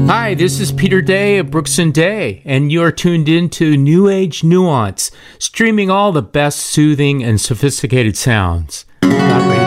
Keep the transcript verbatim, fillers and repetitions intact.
Hi, this is Peter Day of Brooks and Day, and you're tuned in to New Age Nuance, streaming all the best soothing and sophisticated sounds. Dot radio.